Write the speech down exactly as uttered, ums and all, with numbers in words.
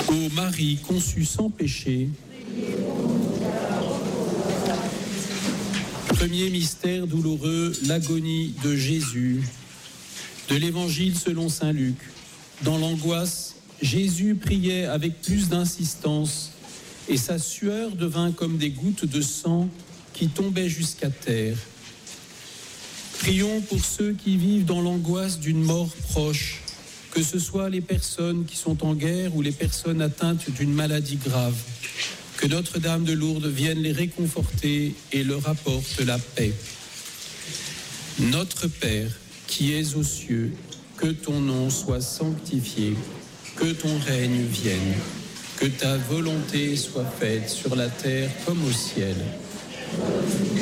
Ô Marie conçue sans péché. Premier mystère douloureux, l'agonie de Jésus. De l'Évangile selon saint Luc. Dans l'angoisse, Jésus priait avec plus d'insistance et sa sueur devint comme des gouttes de sang qui tombaient jusqu'à terre. Prions pour ceux qui vivent dans l'angoisse d'une mort proche, que ce soit les personnes qui sont en guerre ou les personnes atteintes d'une maladie grave. Que Notre-Dame de Lourdes vienne les réconforter et leur apporte la paix. Notre Père, qui es aux cieux, que ton nom soit sanctifié, que ton règne vienne, que ta volonté soit faite sur la terre comme au ciel.